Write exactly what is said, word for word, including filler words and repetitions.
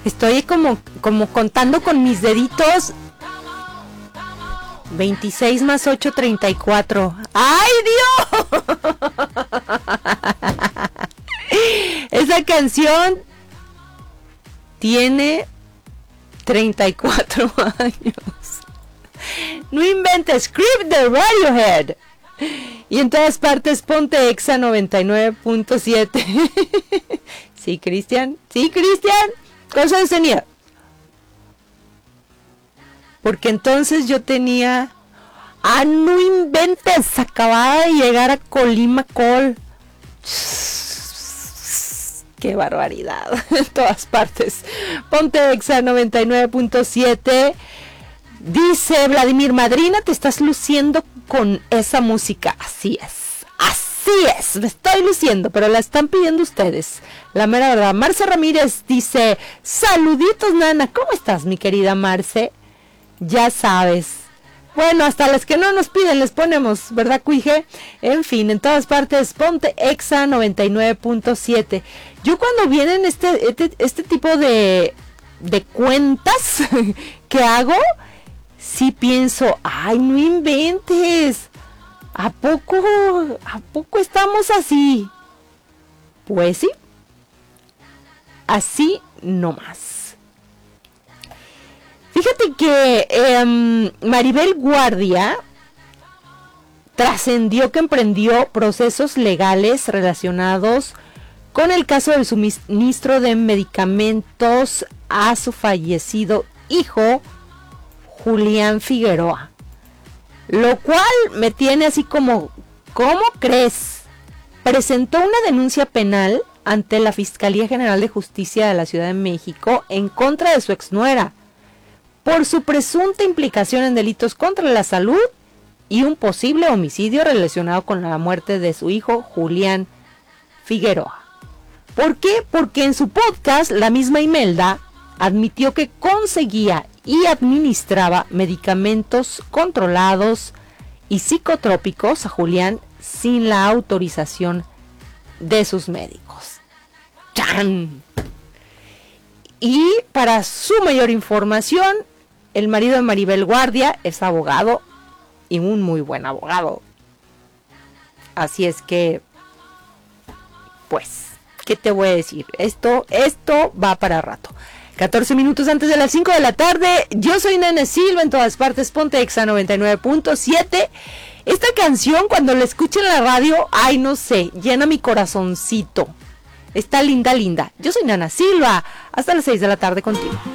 Estoy como, como contando con mis deditos. veintiséis más ocho, treinta y cuatro. ¡Ay, Dios! Esa canción tiene treinta y cuatro años. No inventes, Script de Radiohead. Y en todas partes ponte Exa noventa y nueve punto siete. Sí, Cristian. Sí, Cristian. ¿Cuántos años tenía? Porque entonces yo tenía... Ah, no inventes. Acababa de llegar a Colima Col. Qué barbaridad. En todas partes. Ponte Exa noventa y nueve punto siete. Dice Vladimir Madrina, te estás luciendo con esa música. Así es. Así es. Me estoy luciendo, pero la están pidiendo ustedes. La mera verdad. Marce Ramírez dice, saluditos, nana. ¿Cómo estás, mi querida Marce? Ya sabes. Bueno, hasta las que no nos piden les ponemos, ¿verdad, Cuije? En fin, en todas partes, ponte Exa noventa y nueve punto siete. Yo cuando vienen este, este, este tipo de, de cuentas que hago, sí pienso, ay, no inventes. ¿A poco, a poco estamos así? Pues sí. Así nomás. Fíjate que eh, Maribel Guardia trascendió que emprendió procesos legales relacionados con el caso del suministro de medicamentos a su fallecido hijo, Julián Figueroa. Lo cual me tiene así como, ¿cómo crees? Presentó una denuncia penal ante la Fiscalía General de Justicia de la Ciudad de México en contra de su exnuera por su presunta implicación en delitos contra la salud y un posible homicidio relacionado con la muerte de su hijo Julián Figueroa. ¿Por qué? Porque en su podcast la misma Imelda admitió que conseguía y administraba medicamentos controlados y psicotrópicos a Julián sin la autorización de sus médicos. ¡Chan! Y para su mayor información, el marido de Maribel Guardia es abogado y un muy buen abogado. Así es que, pues, ¿qué te voy a decir? Esto, esto va para rato. catorce minutos antes de las cinco de la tarde. Yo soy Nene Silva, en todas partes ponte Exa noventa y nueve punto siete. Esta canción cuando la escucho en la radio, ay no sé, llena mi corazoncito. Está linda, linda. Yo soy Nana Silva. Hasta las seis de la tarde contigo.